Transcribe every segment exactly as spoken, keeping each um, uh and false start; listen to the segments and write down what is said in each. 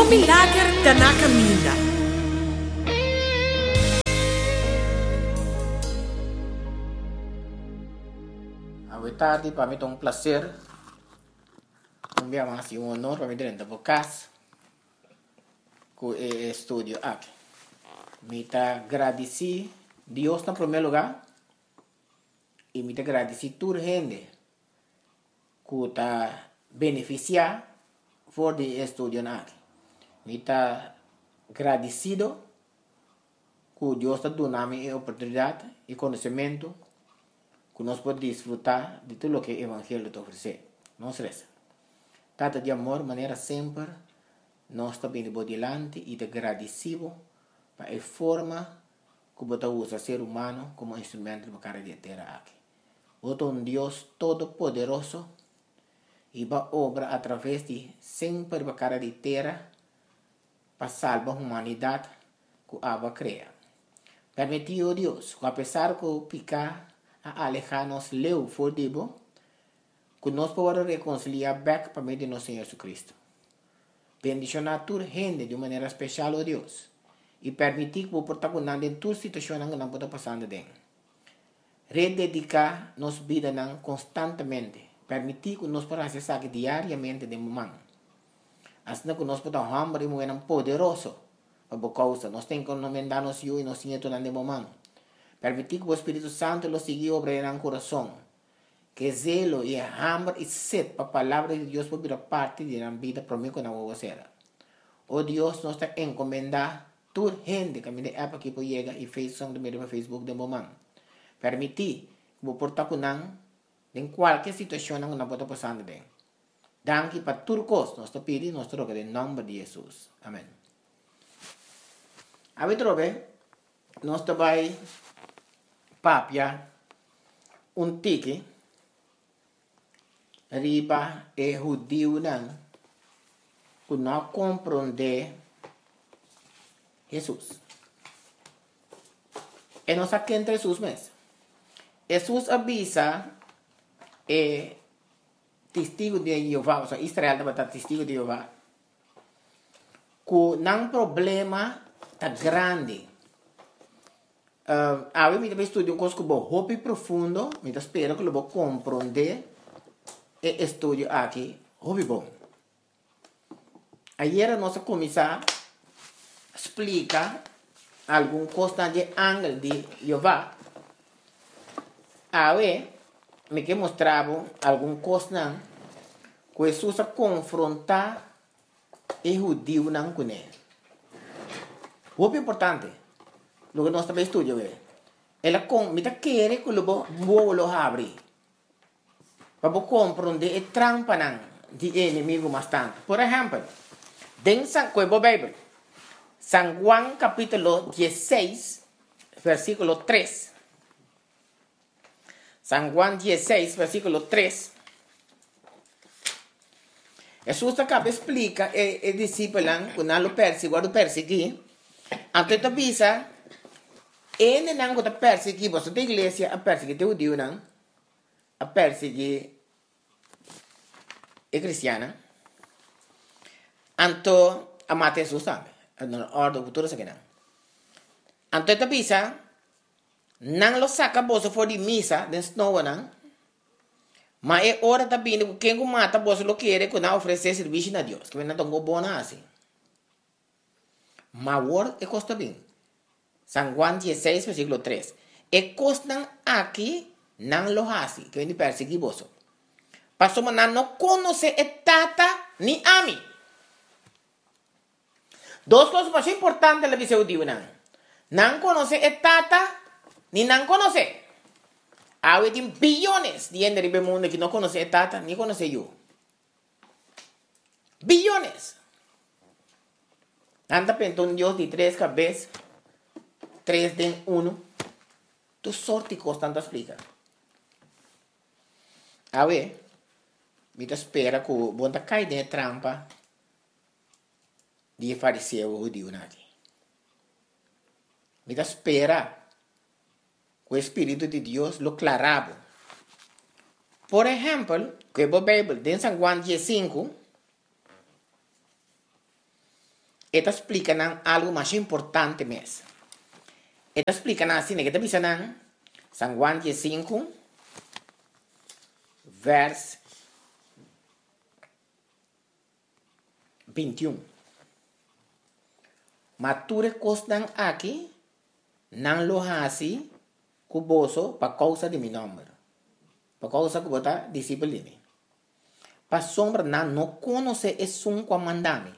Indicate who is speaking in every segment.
Speaker 1: milagre está na caminho.
Speaker 2: Boa tarde, para mim é um prazer. Um dia mais e um honor para mim dentro da casa com o estúdio aqui. Me está agradecido Deus em primeiro lugar e me está agradecido toda a gente que está beneficiando por o estúdio aqui. Me está agradecido que Deus está dando a oportunidade e conhecimento que nós podemos desfrutar de tudo o que o Evangelho te oferece. Não se resta. Trata de amor, maneira sempre, nós também de delante e de agradecido para a forma que você usa o ser humano como instrumento para a terra aqui. Você é um Deus todo-poderoso e vai obrar através de sempre para a terra para salvar a humanidade que ela cria. Permitiu Deus que apesar de picar a alejar-nos leu for dibo, que nós podemos reconciliar back para meio de nosso Senhor Jesus Cristo. Bendicionar toda gente de maneira especial, ó Deus, e permitir que o protagonista em toda situação que não pode passar dentro. Rededicar nossa vida constantemente, permitir que nós podamos acessar diariamente de momento. Assim que nós podemos hambre e moer poderoso, para causa nós temos que encomendar-nos e nós Senhor de momento. Permitir que o Espírito Santo lo siga obrando no coração. Que zelo e hambre e sede para a palavra de Deus por parte da vida para mim que não vou fazer. O Deus nos está encomendando toda gente que me dá para que chegar e fez som do meio do Facebook de momento. Permitir que o protagonista em qualquer situação que não pode passar bem. Danke para tudo coisa nós está pedindo nós troca em nome de Jesus. Amém. A ver trobe nós vai papia um tique riba e judeu não que não compreende Jesus. E nós aqui entre Jesus mesmo. Jesus avisa e testigo de Jeová, ou seja, Israel também está testigo de Jeová, que não problema está grande. Uh, a mim me estudo um coisa que vou hopi profundo, me espero que eu vou compreender e estudo aqui, hopi bom. Ayer nós começar a explicar algum coisa de ângulo de Jeová. A ver, me que mostrava algum coisa que Jesus confrontar e judeu não com ele. Hopi importante. Lo que nós também estudamos é, ela com, me quer que eu vou lo abrir, para compreender a trampa de inimigo bastante. Por exemplo, dentro da Bíblia, San Juan capítulo dezesseis, versículo três. San Juan dezesseis, versículo três. Jesus acaba explica e, e discípulo que não lo perseguiu, o persegui, então avisa ele não está perseguindo, você tem igreja a perseguir o Deus, não? A perseguir a cristiana. Então, a matar Jesus também. A ordem futura se não. Então, está bisa, não lo saca você for de missa, dentro não, não? Mas é hora também que quem mata você lo quer que não oferecer serviço a Deus, que não está bom assim. Mas o é custa bem. San Juan dezesseis, versículo três. E costan aqui não lo hace, que vem perseguir você. Pastor, mas não conhece a tata nem a mim. Duas coisas mais importantes da visão de não. Não conhece a tata, nem não conhece. Há bilhões de gente no mundo que não conhece a tata, nem conhece eu. Bilhões. Anda pensando um Deus de três cabeças. Três de um, tu sorte constante explica. A ver, me espera que o bom cai de trampa de fariseu o judeu aqui. Me espera que o Espírito de Deus lo clarava. Por exemplo, que a Bíblia, em San Juan dezesseis, Esta explica algo más importante mes. Esta explica así, que te dice San Juan cinco, vers veintiuno. Mature costan aqui, não lo hasi, cuboso, para causa de mi nombre. Para causa que bota disciplina. Para sombra não, não conhece es un comandame.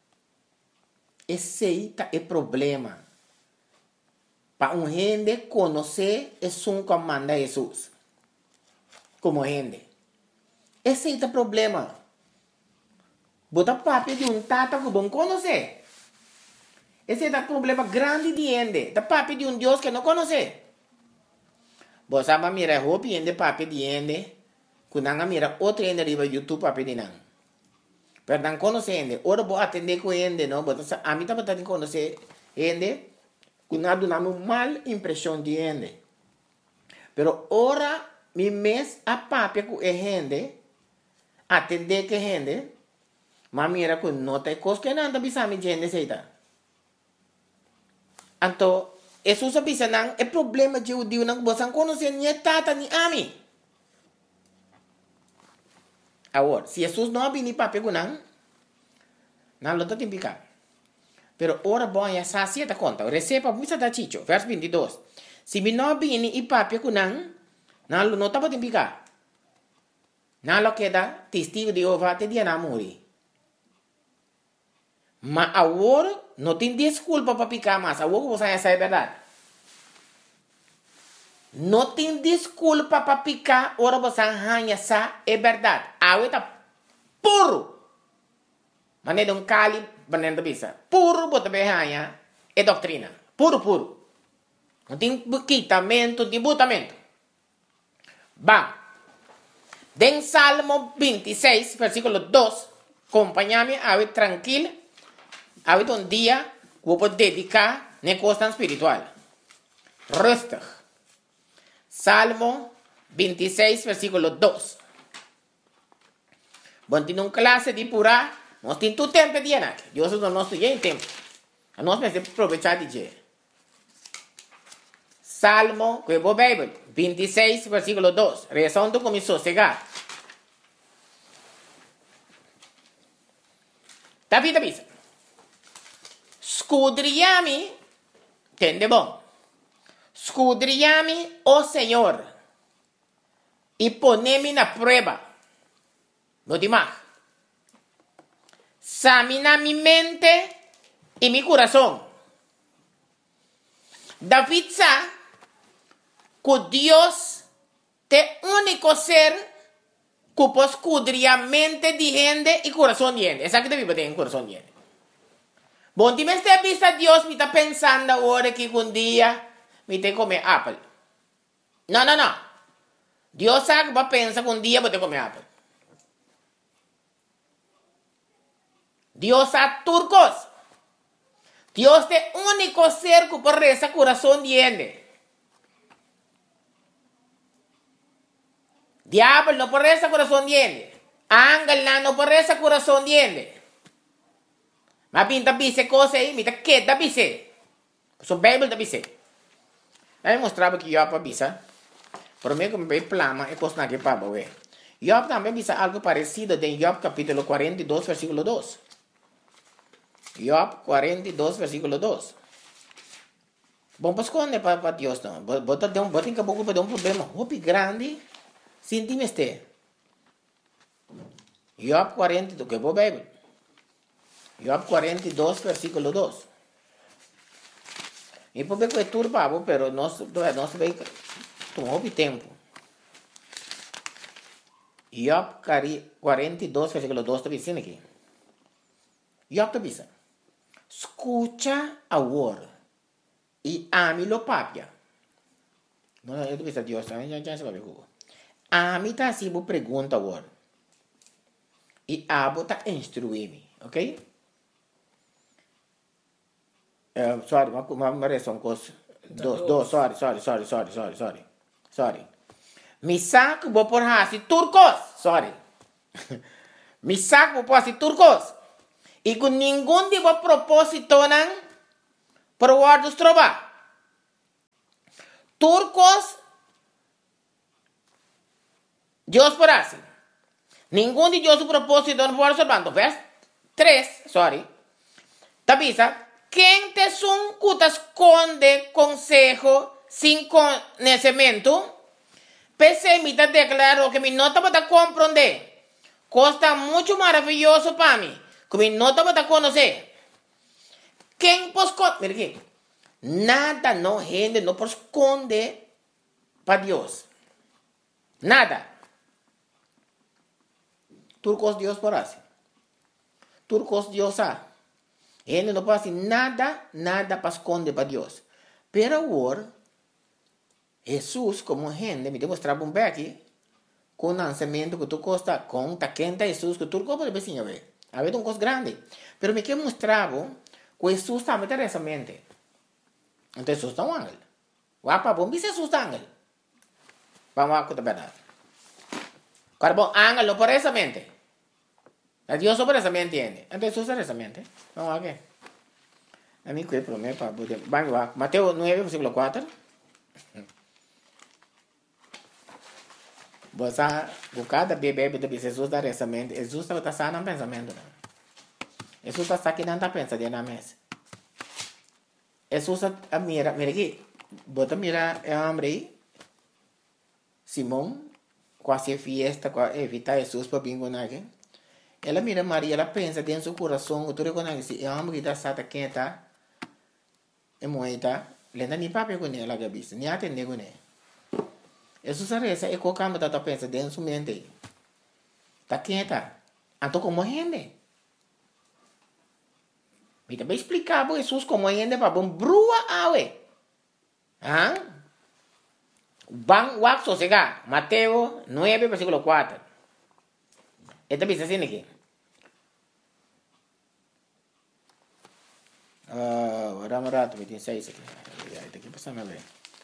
Speaker 2: Esse é o problema. Para um gente conhecer es un comanda Jesus. Como gente. Esse é o problema. Bota papi de um tata que bom conhecer. Esse é o problema grande de gente. Da papi de um Deus que não conhece. Você sabe mira roupa de papi de gente. Quando mira outro gente riba YouTube papi de não. Pero não conhece gente. Ora vou atender com gente, não. A mim também tá de conhecer gente. Quando dá uma mal impressão de gente. Pero ora mi mes a papi com gente. Atender que gente. Mas mira que não tem coisa que não bisa mi gente seita. Então, isso sabe se não é problema de o Deus não você conhecer nem tata nem ami. Agora, se Jesus não vem para pegar não, não tem picar. Pero ora bom é essa certa conta. Receba misa da chicho, verso vinte e dois. Se me não vem e para pegar não, não não tá para picar. Não lo queda testigo de Jeová te dia na morrer. Mas agora não tem desculpa para picar mais. Agora você já sabe a verdade. Não tem desculpa para picar. Agora você já sabe a verdade. Agora está puro. Mas não é um cali, mas não é bisa. Puro, você vai ganhar. É doutrina. Puro, puro. Não tem quitamento, tem botamento. Vamos. Den Salmo vinte e seis, versículo dois. Acompanha-me, agora tranquilo. Ahorita un día voy a dedicar a cosa espiritual. Rustig. Salmo vinte e seis, versículo dois. Bueno, tiene una clase de pura. Nós temos tu tempo de anar. Deus não nos tem tempo. Nós precisamos aproveitar de dia. Salmo, que é a Bíblia, vinte e seis, versículo dois. Rezando com sossegar. David avisa. Escudriami, entende bom? Escudriami, oh Senhor, e ponemi na prova. No demais. Examina mi mente e mi coração. David sabe que Deus é o único ser que pode escudriar a mente de gente e coração de gente. É isso que David tem em coração de gente. Bom, se você vista Deus, me está pensando agora que um dia me tem que comer apple. Não, não, não. Deus sabe que vai pensar que um dia vou ter que comer apple. Deus sabe turcos. Deus é o único ser que pode rezar coração de gente. Diablo não pode rezar coração de gente. Ángel não pode rezar coração de gente. Mas pinta bise coisa aí, me tá quieta bise. So Bíblia da bise. Aí mostrava que Job bisa. Por mim como bem plama é coisa que para ver. Job também bisa algo parecido em Job capítulo quarenta e dois versículo dois. Job quarenta e dois versículo dois. Bom, pues quando é para Deus não. Bota de um, bota em caboclo para um problema. Hopi grande. Sinti-me este. Job quarenta e dois, que é boa Bíblia. Job quarenta e dois, versículo dois. E por que é turbado, pero nós nós vai tomar tempo. Job quarenta e dois, versículo dois está dizendo aqui. Job está dizendo: escucha agora e ame-lo papia. Não, eu estou dizendo Deus, já já se vai ver. Ame tá assim, vou perguntar agora. E abo tá instruir-me, ok? Uh, sorry, ma, ma, ma resta un coso. Dos, dos, sorry, sorry, sorry, sorry, sorry, sorry. Sorry. Mi sa que vou por hasi turcos. Sorry. Mi sa que vou por hasi turcos. E com nenhum tipo de propósito não para o dos trabalhos. Turcos, Deus por assim. Nenhum de Deus o propósito não pode ser bando. Verso três, sorry. Tabisa, quem te son que te esconde consejo sem conhecimento, pensei me te declarou que me nota para compreender. Costa muito maravilhoso para mim, que me nota para conhecer. Quem pode esconder? Mira aqui. Nada não rende, não pode esconder para Deus. Nada. Turcos Deus por assim. Turcos Deus sabe. Ele não pode nada, nada para esconder para Deus. Pero agora, Jesus, como gente, me demonstrava um pouco aqui, com o lançamento que tu costa, com a quenta Jesus, que tu pode ver, a ver. A ver, um coisa grande. Pero me que mostrava que Jesus estava nessa mente. Então, Jesus está um ángel. O apa bom, Jesus está ángel. Vamos a contar a verdade. Claro, bom, ángel não por essa mente. A Dios sobre esa mente entiende. Entonces usa esa mente. Vamos a ver. A mí que promete para poder. Vamos a Mateo nueve, versículo cuatro. Você buscar bebê de Jesus dar essa mente. Jesus está passando um pensamento. Jesus está aqui não está pensando na mesa. Jesus está mira, mira aqui. Bota mira é homem aí. Simão, quase fiesta, quase evita Jesus para bingo aqui. Ela mira Maria, ela pensa dentro do coração, tu reconhece, é uma mulher que está aqui, está, é moeda, lenda nem papel com ela, que bicho, nem atende com ela. Isso se reza, é qualquer coisa que tu pensa dentro da mente. Está aqui, está. Então, como rende? Me também explicar para Jesus como rende para bom brua awe. Ah? Bang wak sosega, Mateo nueve, versículo cuatro. Esta dice así aquí. Ah, ahora un rato, veintiséis aquí. Aquí pasando a ver.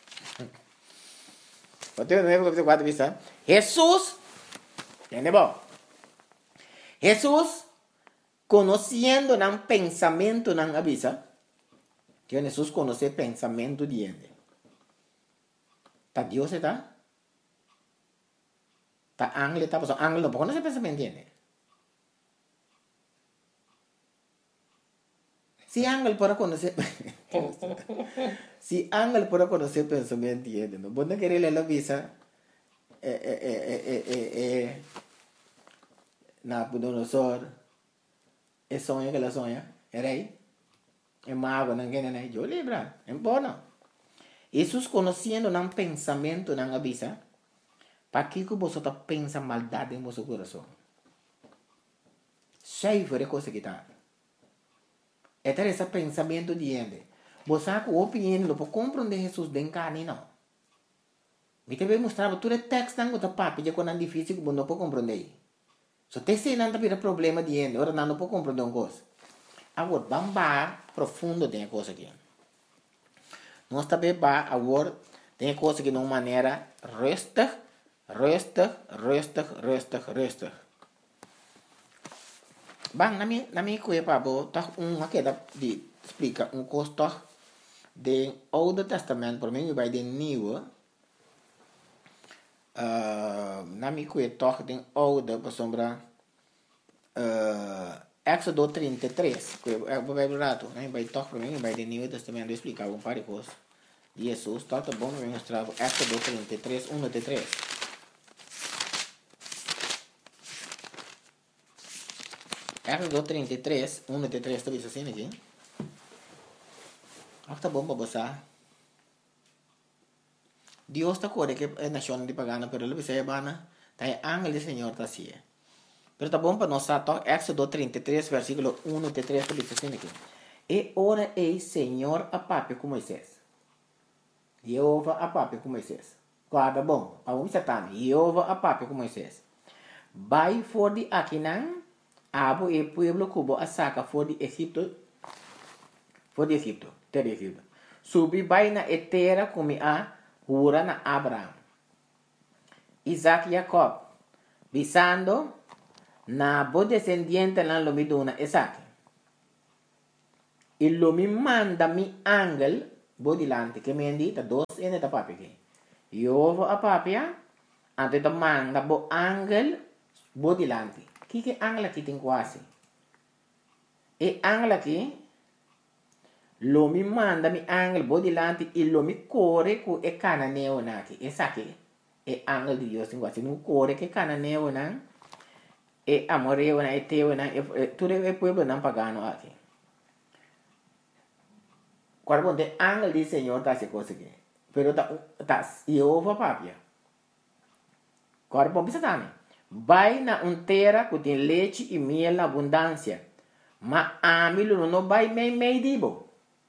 Speaker 2: Mateo nueve, versículo cuatro dice, Jesús, ¿entiende vos? Jesús, conociendo un pensamiento, no avisa, que Jesús conoce el pensamiento de él. ¿Está Dios está? ¿Está ángel está? Pues ángel no conoce el pensamiento de él. Si ángel puede conocer, si ángel puede conocer el pensamiento de él, ¿no? Vos no querés leer la visa, eh, eh, eh, eh, eh, eh, Nabucodonosor, el sueño que la sueña, el rey, el mago, no quiere nada, yo libra, es bueno. Jesús conociendo un pensamiento, no avisa, para que vosotros pensan maldad en vuestro corazón. Cheio de cosas que está. Este es el pensamiento de él. Vos sabes que opinión no puede comprender Jesús de carne, no. Me te voy a mostrar todo el texto que está papi, ya cuando es difícil que vos no puede comprender. So te sei não tem problema de ele, ora não pode compreender uma coisa. Agora, vamos para profundo tem coisa aqui. Nós também para agora tem coisa que de uma maneira resta, resta, resta, resta, resta. Bang, na minha na minha coisa para bo, tá um aqui da de explica um custo do Old Testamento, por mim vai de New. Uh, na minha coisa toch tem Old para sombra uh, Éxodo trinta e três, que é o Bíblia rato, né? Vai toch para mim vai de New Testamento explicar um par de coisas. Jesus, tá tá bom, me mostrar Éxodo trinta e três, um até três. Éxodo trinta e três, um até três, tá vendo assim aqui? Ah, tá bom para você. Dios está corre que es nación de pagana, pero lo que se llama, está ángel del Señor está así. Pero está bom para nosotros, Éxodo treinta y tres, versículo uno a tres, dice así aquí. E ora el Señor a papi com Moisés. Jehová a papi com Moisés. Guarda bom, para um satã, Jehová a papi com Moisés. Vai for de Aquinan, abo e pueblo cubo a saca for de Egipto, for de Egipto, terra de Egipto. Subi vai na etera como a jura na Abraham, Isaac e Jacob, visando na bo descendiente na lomiduna Isaac. e lo mi manda mi angel bo dilante che mi dita dos ene ta papi che io a papia ante ta manda bo angel bo dilante chi che angela chi tin quasi e angela chi lo mi manda mi angel bo dilante e lo mi core cu e cananeo naki e sa che e angel di Dio sin quasi un core che cananeo nan e amoreo na e teo na e tu e pueblo nan pagano aqui. Cuando ponte ángel del Señor te hace cosas que, pero ta ta Jehová papia. Cuando ponte satani, vai na un terra que tem leite e miel na abundância, mas a mim não vai mei mei dibo.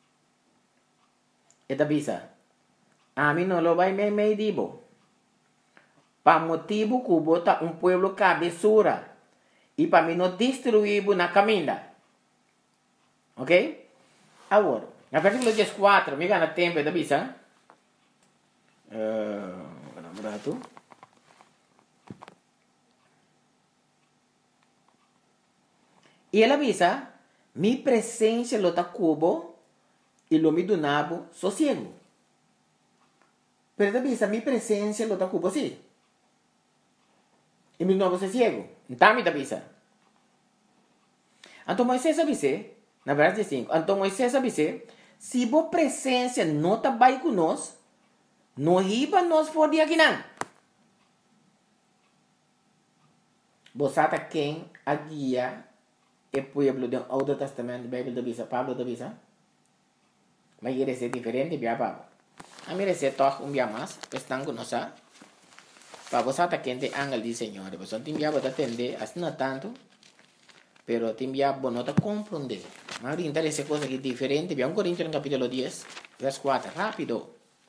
Speaker 2: Eta bisa, a mim não lo vai mei mei dibo. Pa motivo que bota um pueblo cabeçura e para mim não destruir na caminha. Ok? Agora, na versículo quatro, me gana tempo, da bisa? Uh, berapa E ela avisa, mi presença lo ta cubo e lo mi donabo sossego. Pero avisa, mi presença lo ta cubo sì. E mi donabo sossego. Então me avisa. Então Moisés avisa, na versículo cinco, então Moisés avisa, se bo presença não está bem conosco, não riba nós for de aqui não. Você está quem a guia o pueblo do Antigo Testamento, Bíblia da Bisa, Pablo da Bisa? Mas ele é diferente, bia Pablo. A mim é toch um dia mais, estão conosco. Para você está quem tem ángel de Senhor, você tem bia para atender, assim não tanto, pero tem bia para não compreender. Mas ahorita essa coisa aqui diferente, bia um Coríntios no capítulo dez, verso quatro, rápido.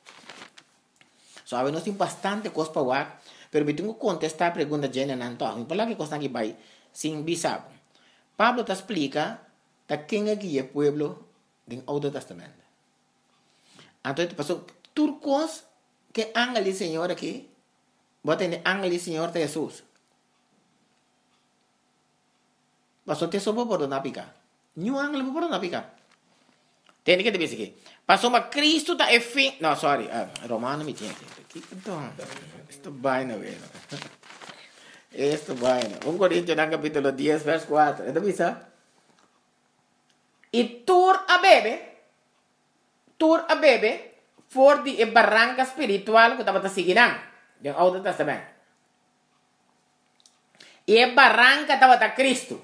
Speaker 2: Sabe, nós temos bastante coisa para falar, pero eu tenho que contestar a pergunta de Jane não toca. Por lá que coisa aqui vai, sem bisabo. Pablo te explica da quem é que é o pueblo do Antigo Testamento. Então, ele passou turcos que ángel do Senhor aqui, bota em ángel do Senhor de Jesus. Passou te sopa por não picar. Nenhum ángel por não picar. Tem que te dizer aqui. Passou uma Cristo da fim. Não, sorry, uh, Romano me tinha aqui. Então, isto vai na vez. Esto vaina. um Coríntios no capítulo dez, verso quatro. ¿Esto bisa? E tur a bebe, tur a bebe, for di e barranca espiritual que estava seguindo do Antigo Testamento. E a barranca estava da Cristo.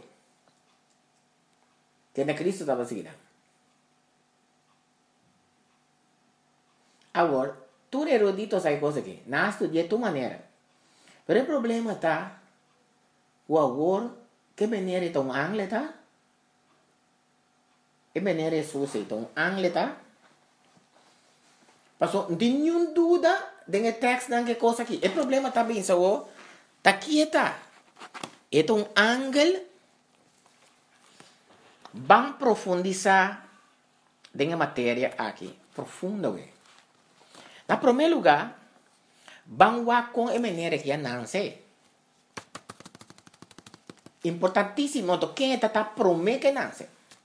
Speaker 2: Que na Cristo estava seguindo. Agora, tu erudito sai coisa aqui. Não estudia de tua maneira. Pero o problema está o agora que maneira é um ángel tá? E maneira é Jesus é um ángel tá? Passou, não tem nenhuma dúvida de texto não que coisa aqui. O problema está bem, só tá aqui tá. É um ángel vamos profundizar na matéria aqui, profunda. Na primeiro lugar, vamos com a maneira que a nasce. Importantíssimo, quem está prometido que nasce.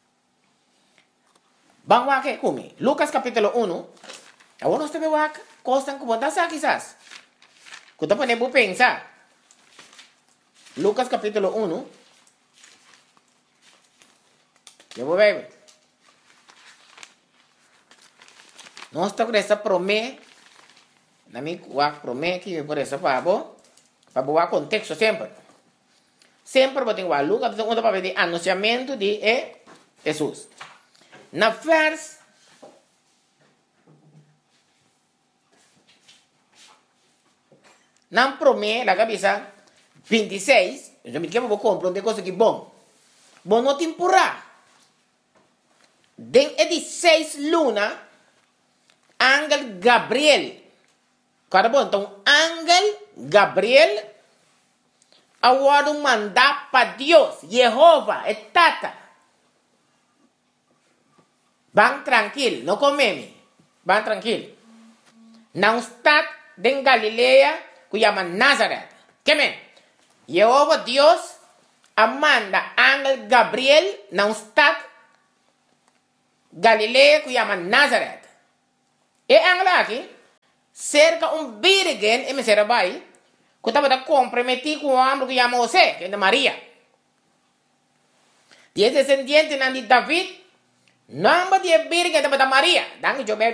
Speaker 2: Vamos aqui comigo. Lucas capítulo um. Agora nós temos aqui, costam como está quizás. Quando podemos pensar. Lucas capítulo um. Eu vou ver. Nós estamos com essa promessa. Na minha promessa que por essa para para boa contexto sempre. Sempre vou ter que Lucas um para ver anunciamento de Jesus. Na vers na promessa la cabeça vinte e seis, eu me quero vou compreender coisa que bom. Bom não te empurrar. Den dezesseis luna, ángel Gabriel. Cara bom, então ángel Gabriel agora mandar para Deus, Jeová, é tata. Vão tranquilo, não comeme. Vão tranquilo. Não está em Galileia, que chama Nazaré. Que men? Jeová Deus manda ángel Gabriel, não está Galilea que llama Nazareth. E angla aqui, cerca um virgem em Serabai, que estava comprometido com um homem que chama José, que é de Maria. E esse descendente de David, não é virgem de Maria, dan que eu